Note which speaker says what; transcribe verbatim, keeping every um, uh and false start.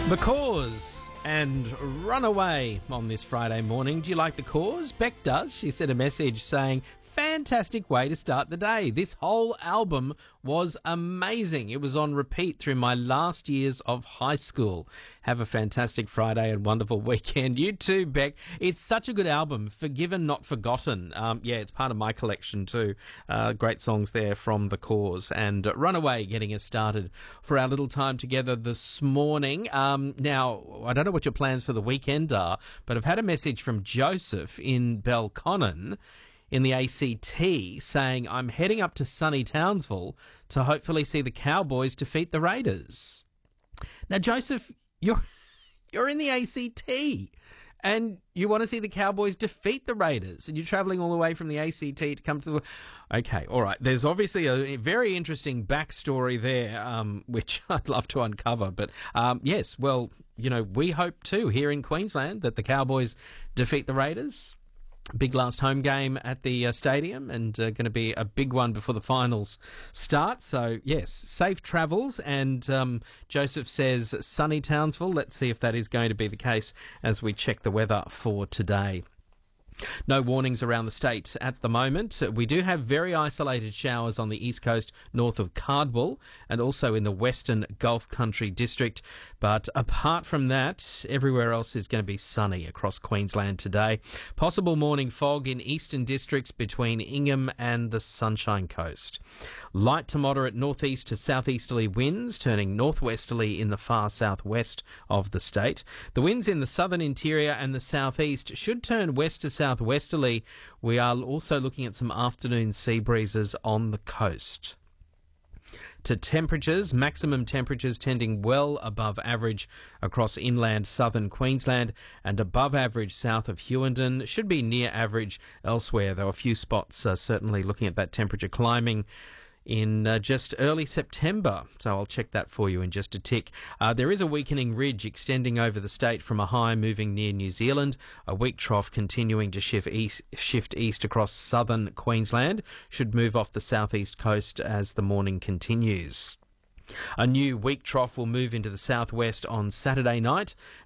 Speaker 1: The Cause and Runaway on this Friday morning. Do you like The Cause? Beck does. She sent a message saying, fantastic way to start the day. This whole album was amazing. It was on repeat through my last years of high school. Have a fantastic Friday and wonderful weekend. You too, Beck. It's such a good album. Forgiven, Not Forgotten. Um, yeah, it's part of my collection too. Uh, great songs there from The Cause. And uh, Runaway getting us started for our little time together this morning. Um, now, I don't know what your plans for the weekend are, but I've had a message from Joseph in Belconnen in the A C T saying, I'm heading up to sunny Townsville to hopefully see the Cowboys defeat the Raiders. Now, Joseph, you're you're in the A C T and you want to see the Cowboys defeat the Raiders and you're travelling all the way from the A C T to come to the... Okay, all right. There's obviously a very interesting backstory there, um, which I'd love to uncover. But um, yes, well, you know, we hope too here in Queensland that the Cowboys defeat the Raiders. Big last home game at the uh, stadium and uh, going to be a big one before the finals start. So, yes, safe travels. And um, Joseph says sunny Townsville. Let's see if that is going to be the case as we check the weather for today. No warnings around the state at the moment. We do have very isolated showers on the east coast north of Cardwell and also in the western Gulf Country district. But apart from that, everywhere else is going to be sunny across Queensland today. Possible morning fog in eastern districts between Ingham and the Sunshine Coast. Light to moderate northeast to southeasterly winds, turning northwesterly in the far southwest of the state. The winds in the southern interior and the southeast should turn west to southwesterly. We are also looking at some afternoon sea breezes on the coast. To temperatures, maximum temperatures tending well above average across inland southern Queensland and above average south of Hughenden. Should be near average elsewhere, though a few spots are certainly looking at that temperature climbing in uh, just early September. So I'll check that for you in just a tick. Uh, there is a weakening ridge extending over the state from a high moving near New Zealand. A weak trough continuing to shift east, shift east across southern Queensland. Should move off the southeast coast as the morning continues. A new weak trough will move into the southwest on Saturday night